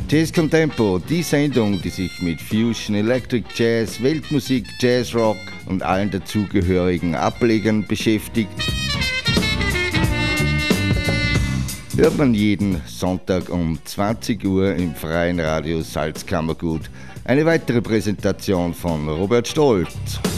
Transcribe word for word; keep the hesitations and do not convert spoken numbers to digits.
Jazz Contempo, die Sendung, die sich mit Fusion, Electric Jazz, Weltmusik, Jazzrock und allen dazugehörigen Ablegern beschäftigt, hört man jeden Sonntag um zwanzig Uhr im freien Radio Salzkammergut. Eine weitere Präsentation von Robert Stolz.